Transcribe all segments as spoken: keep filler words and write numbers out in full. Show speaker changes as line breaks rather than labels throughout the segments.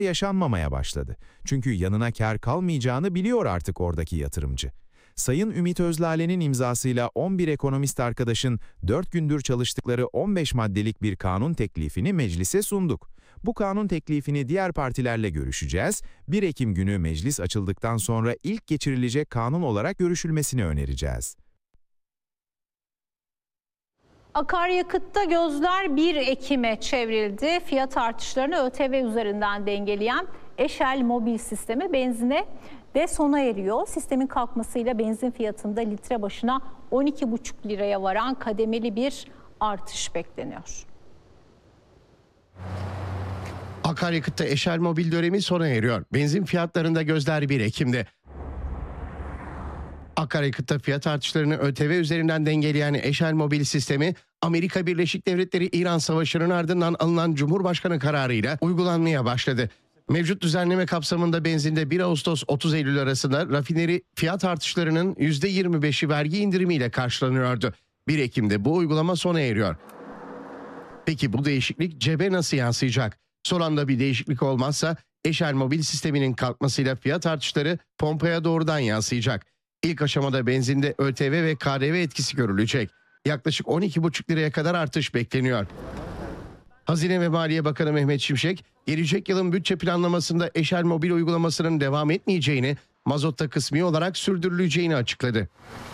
yaşanmamaya başladı. Çünkü yanına kâr kalmayacağını biliyor artık oradaki yatırımcı. Sayın Ümit Özlale'nin imzasıyla on bir ekonomist arkadaşın dört gündür çalıştıkları on beş maddelik bir kanun teklifini meclise sunduk. Bu kanun teklifini diğer partilerle görüşeceğiz. bir Ekim günü meclis açıldıktan sonra ilk geçirilecek kanun olarak görüşülmesini önereceğiz.
Akaryakıtta gözler bir Ekim'e çevrildi. Fiyat artışlarını ÖTV üzerinden dengeleyen Eşel mobil sistemi benzine de sona eriyor. Sistemin kalkmasıyla benzin fiyatında litre başına on iki buçuk liraya varan kademeli bir artış bekleniyor.
Akaryakıtta Eşel mobil dönemi sona eriyor. Benzin fiyatlarında gözler bir Ekim'de. Akaryakıtta fiyat artışlarını ÖTV üzerinden dengeleyen Eşel mobil sistemi, Amerika Birleşik Devletleri İran Savaşı'nın ardından alınan Cumhurbaşkanı kararıyla uygulanmaya başladı. Mevcut düzenleme kapsamında benzinde bir Ağustos otuz Eylül arasında rafineri fiyat artışlarının yüzde yirmi beşi vergi indirimiyle karşılanıyordu. bir Ekim'de bu uygulama sona eriyor. Peki bu değişiklik cebe nasıl yansıyacak? Son anda bir değişiklik olmazsa Eşel mobil sisteminin kalkmasıyla fiyat artışları pompaya doğrudan yansıyacak. İlk aşamada benzinde ÖTV ve K D V etkisi görülecek. Yaklaşık on iki buçuk liraya kadar artış bekleniyor. Hazine ve Maliye Bakanı Mehmet Şimşek, gelecek yılın bütçe planlamasında Eşel mobil uygulamasının devam etmeyeceğini, mazotta kısmi olarak sürdürüleceğini açıkladı.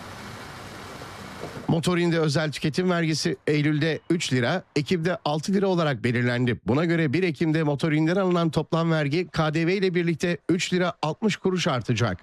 Motorinde özel tüketim vergisi Eylül'de üç lira, Ekim'de altı lira olarak belirlendi. Buna göre bir Ekim'de motorinden alınan toplam vergi K D V ile birlikte üç lira altmış kuruş artacak.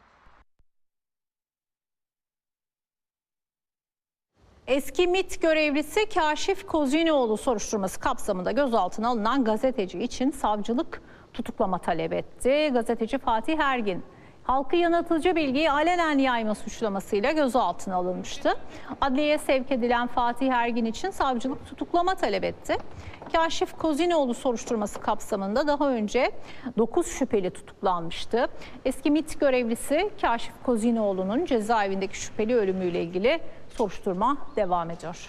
Eski MİT görevlisi Kaşif Kozinoğlu soruşturması kapsamında gözaltına alınan gazeteci için savcılık tutuklama talep etti. Gazeteci Fatih Ergin, halkı yanıltıcı bilgiyi alenen yayma suçlamasıyla gözaltına alınmıştı. Adliyeye sevk edilen Fatih Ergin için savcılık tutuklama talep etti. Kaşif Kozinoğlu soruşturması kapsamında daha önce dokuz şüpheli tutuklanmıştı. Eski MİT görevlisi Kaşif Kozinoğlu'nun cezaevindeki şüpheli ölümüyle ilgili soruşturma devam ediyor.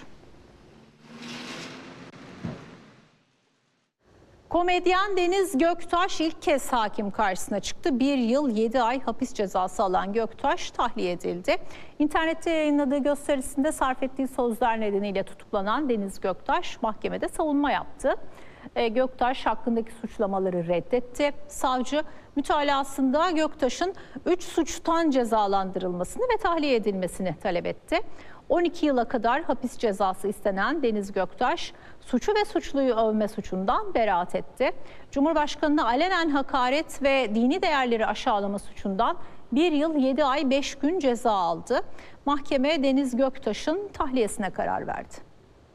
Komedyen Deniz Göktaş ilk kez hakim karşısına çıktı. Bir yıl yedi ay hapis cezası alan Göktaş tahliye edildi. İnternette yayınladığı gösterisinde sarf ettiği sözler nedeniyle tutuklanan Deniz Göktaş mahkemede savunma yaptı. Göktaş hakkındaki suçlamaları reddetti. Savcı mütalasında Göktaş'ın üç suçtan cezalandırılmasını ve tahliye edilmesini talep etti. on iki yıla kadar hapis cezası istenen Deniz Göktaş, suçu ve suçluyu övme suçundan beraat etti. Cumhurbaşkanına alenen hakaret ve dini değerleri aşağılama suçundan bir yıl yedi ay beş gün ceza aldı. Mahkeme Deniz Göktaş'ın tahliyesine karar verdi.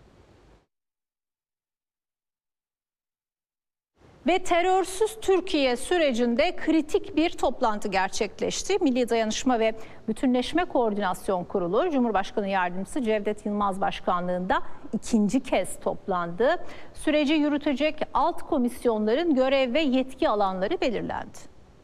Ve terörsüz Türkiye sürecinde kritik bir toplantı gerçekleşti. Milli Dayanışma ve Bütünleşme Koordinasyon Kurulu, Cumhurbaşkanı Yardımcısı Cevdet Yılmaz Başkanlığında ikinci kez toplandı. Süreci yürütecek alt komisyonların görev ve yetki alanları belirlendi.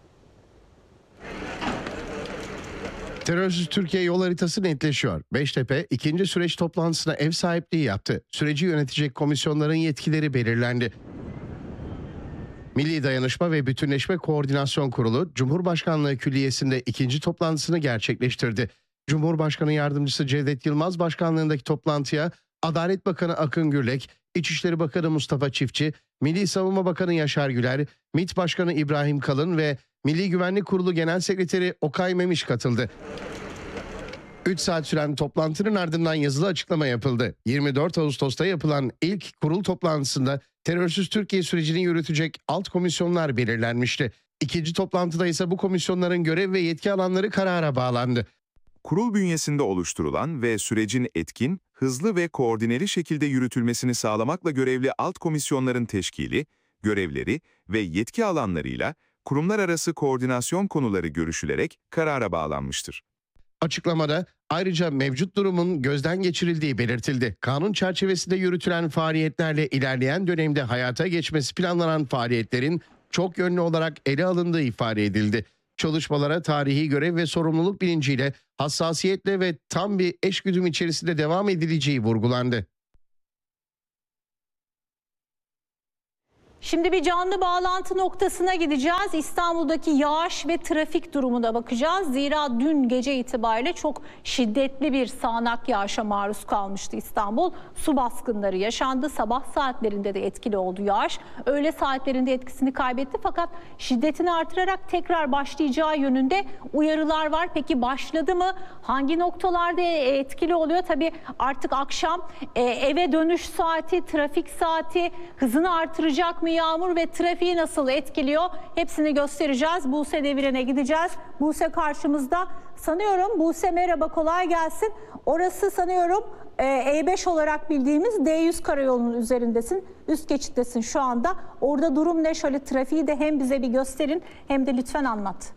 Terörsüz Türkiye yol haritası netleşiyor. Beştepe ikinci süreç toplantısına ev sahipliği yaptı. Süreci yönetecek komisyonların yetkileri belirlendi. Milli Dayanışma ve Bütünleşme Koordinasyon Kurulu, Cumhurbaşkanlığı Külliyesi'nde ikinci toplantısını gerçekleştirdi. Cumhurbaşkanı Yardımcısı Cevdet Yılmaz Başkanlığındaki toplantıya Adalet Bakanı Akın Gürlek, İçişleri Bakanı Mustafa Çiftçi, Milli Savunma Bakanı Yaşar Güler, MİT Başkanı İbrahim Kalın ve Milli Güvenlik Kurulu Genel Sekreteri Okay Memiş katıldı. üç saat süren toplantının ardından yazılı açıklama yapıldı. yirmi dört Ağustos'ta yapılan ilk kurul toplantısında terörsüz Türkiye sürecini yürütecek alt komisyonlar belirlenmişti. İkinci toplantıda ise bu komisyonların görev ve yetki alanları karara bağlandı.
Kurul bünyesinde oluşturulan ve sürecin etkin, hızlı ve koordineli şekilde yürütülmesini sağlamakla görevli alt komisyonların teşkili, görevleri ve yetki alanlarıyla kurumlar arası koordinasyon konuları görüşülerek karara bağlanmıştır.
Açıklamada ayrıca mevcut durumun gözden geçirildiği belirtildi. Kanun çerçevesinde yürütülen faaliyetlerle ilerleyen dönemde hayata geçmesi planlanan faaliyetlerin çok yönlü olarak ele alındığı ifade edildi. Çalışmalara tarihi görev ve sorumluluk bilinciyle, hassasiyetle ve tam bir eşgüdüm içerisinde devam edileceği vurgulandı.
Şimdi bir canlı bağlantı noktasına gideceğiz. İstanbul'daki yağış ve trafik durumuna bakacağız. Zira dün gece itibariyle çok şiddetli bir sağanak yağışa maruz kalmıştı İstanbul. Su baskınları yaşandı. Sabah saatlerinde de etkili oldu yağış. Öğle saatlerinde etkisini kaybetti fakat şiddetini artırarak tekrar başlayacağı yönünde uyarılar var. Peki başladı mı? Hangi noktalarda etkili oluyor? Tabii artık akşam e, eve dönüş saati, trafik saati hızını artıracak mı? Yağmur ve trafiği nasıl etkiliyor? Hepsini göstereceğiz. Buse Deviren'e gideceğiz. Buse karşımızda. Sanıyorum Buse merhaba, kolay gelsin. Orası sanıyorum E beş olarak bildiğimiz D yüz karayolunun üzerindesin. Üst geçittesin şu anda. Orada durum ne? Şöyle trafiği de hem bize bir gösterin hem de lütfen anlat.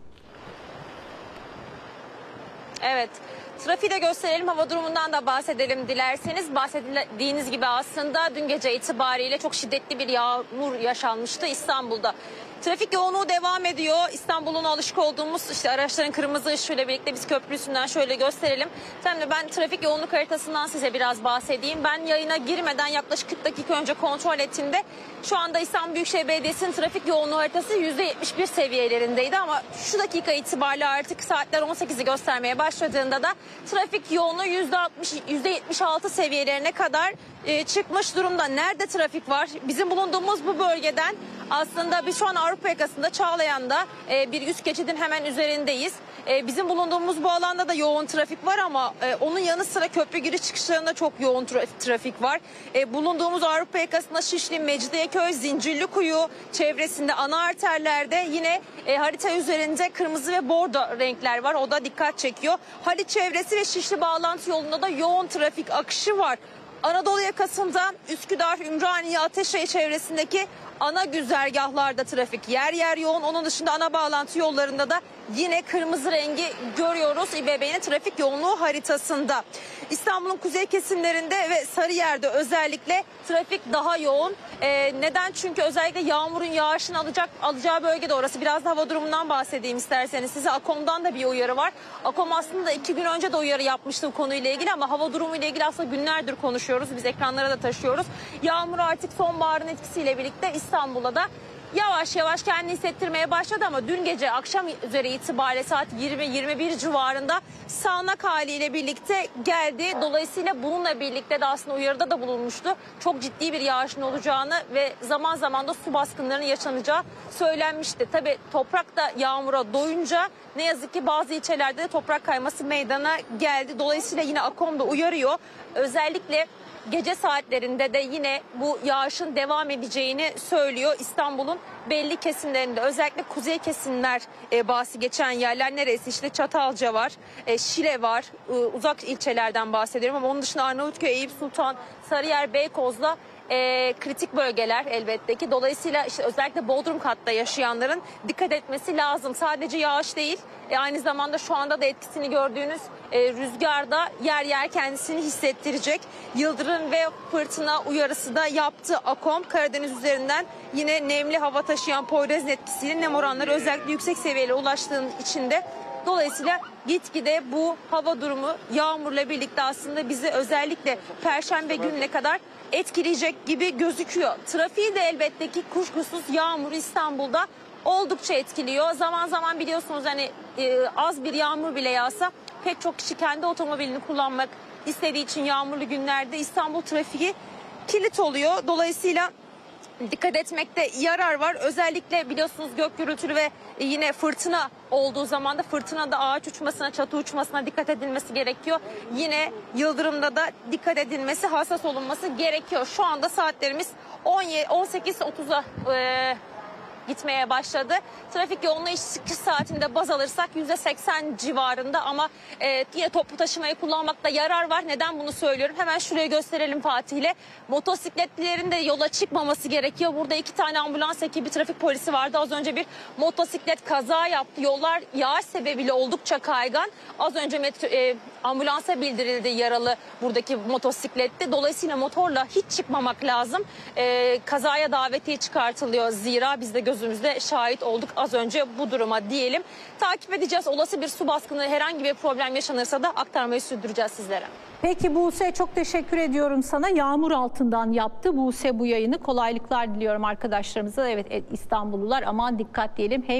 Evet. Trafiği de gösterelim, hava durumundan da bahsedelim dilerseniz. Bahsedildiğiniz gibi aslında dün gece itibariyle çok şiddetli bir yağmur yaşanmıştı İstanbul'da. Trafik yoğunluğu devam ediyor. İstanbul'un alışık olduğumuz işte araçların kırmızı ışığıyla birlikte biz köprü üstünden şöyle gösterelim. Şimdi ben trafik yoğunluk haritasından size biraz bahsedeyim. Ben yayına girmeden yaklaşık kırk dakika önce kontrol ettiğimde şu anda İstanbul Büyükşehir Belediyesi'nin trafik yoğunluğu haritası yüzde yetmiş bir seviyelerindeydi. Ama şu dakika itibariyle artık saatler on sekizi göstermeye başladığında da trafik yoğunluğu yüzde altmış, yüzde yetmiş altı seviyelerine kadar e, çıkmış durumda. Nerede trafik var? Bizim bulunduğumuz bu bölgeden aslında biz şu an Avrupa yakasında Çağlayan'da e, bir üst geçidin hemen üzerindeyiz. E, bizim bulunduğumuz bu alanda da yoğun trafik var ama e, onun yanı sıra köprü giriş çıkışlarında çok yoğun tra trafik var. E, bulunduğumuz Avrupa yakasında Şişli, Mecidiyeköy, Zincirlikuyu çevresinde ana arterlerde yine e, harita üzerinde kırmızı ve bordo renkler var. O da dikkat çekiyor. Haliç çevresi ve Şişli bağlantı yolunda da yoğun trafik akışı var. Anadolu yakasında Üsküdar, Ümraniye, Ateşehir çevresindeki ana güzergahlarda trafik yer yer yoğun. Onun dışında ana bağlantı yollarında da yine kırmızı rengi görüyoruz İ B B'nin trafik yoğunluğu haritasında. İstanbul'un kuzey kesimlerinde ve Sarıyer'de özellikle trafik daha yoğun. Ee, neden? Çünkü özellikle yağmurun yağışını alacak alacağı bölgede orası. Biraz da hava durumundan bahsedeyim isterseniz. Size AKOM'dan da bir uyarı var. AKOM aslında iki gün önce de uyarı yapmıştı bu konuyla ilgili ama hava durumu ile ilgili aslında günlerdir konuşuyoruz. Biz ekranlara da taşıyoruz. Yağmur artık sonbaharın etkisiyle birlikte İstanbul'da da yavaş yavaş kendini hissettirmeye başladı ama dün gece akşam üzeri itibariyle saat yirmi yirmi bir civarında sağanak haliyle birlikte geldi. Dolayısıyla bununla birlikte de aslında uyarıda da bulunmuştu. Çok ciddi bir yağışın olacağını ve zaman zaman da su baskınlarının yaşanacağı söylenmişti. Tabii toprak da yağmura doyunca ne yazık ki bazı ilçelerde de toprak kayması meydana geldi. Dolayısıyla yine AKOM da uyarıyor. Özellikle gece saatlerinde de yine bu yağışın devam edeceğini söylüyor. İstanbul'un belli kesimlerinde özellikle kuzey kesimler e, bahsi geçen yerler neresi? İşte Çatalca var, e, Şile var, e, uzak ilçelerden bahsediyorum ama onun dışında Arnavutköy, Eyüp Sultan, Sarıyer, Beykoz'da E, kritik bölgeler elbette ki. Dolayısıyla işte özellikle Bodrum katta yaşayanların dikkat etmesi lazım. Sadece yağış değil, e, aynı zamanda şu anda da etkisini gördüğünüz e, rüzgarda yer yer kendisini hissettirecek. Yıldırım ve fırtına uyarısı da yaptı AKOM. Karadeniz üzerinden yine nemli hava taşıyan Poyraz'ın etkisiyle nem oranları özellikle yüksek seviyeye ulaştığının içinde. Dolayısıyla gitgide bu hava durumu yağmurla birlikte aslında bizi özellikle Perşembe gününe kadar etkileyecek gibi gözüküyor. Trafiği de elbette ki kuşkusuz yağmur İstanbul'da oldukça etkiliyor. Zaman zaman biliyorsunuz hani e, az bir yağmur bile yağsa pek çok kişi kendi otomobilini kullanmak istediği için yağmurlu günlerde İstanbul trafiği kilit oluyor. Dolayısıyla dikkat etmekte yarar var. Özellikle biliyorsunuz gök gürültülü ve yine fırtına olduğu zaman da fırtınada ağaç uçmasına, çatı uçmasına dikkat edilmesi gerekiyor. Yine yıldırımda da dikkat edilmesi, hassas olunması gerekiyor. Şu anda saatlerimiz on sekiz otuza e, gitmeye başladı. Trafik yoğunluğu iş çıkış saatinde baz alırsak yüzde seksen civarında ama e, yine toplu taşımayı kullanmakta yarar var. Neden bunu söylüyorum? Hemen şuraya gösterelim Fatih'le. Motosikletlilerin de yola çıkmaması gerekiyor. Burada iki tane ambulans ekibi, trafik polisi vardı. Az önce bir motosiklet kaza yaptı. Yollar yağış sebebiyle oldukça kaygan. Az önce metro, e, ambulansa bildirildi yaralı buradaki motosikletti. Dolayısıyla motorla hiç çıkmamak lazım. E, kazaya davetiye çıkartılıyor zira biz de gözümüzde şahit olduk az önce bu duruma diyelim. Takip edeceğiz. Olası bir su baskını, herhangi bir problem yaşanırsa da aktarmayı sürdüreceğiz sizlere.
Peki Buse, çok teşekkür ediyorum sana. Yağmur altından yaptı Buse bu yayını. Kolaylıklar diliyorum arkadaşlarımıza. Evet, İstanbullular aman dikkat diyelim. Hem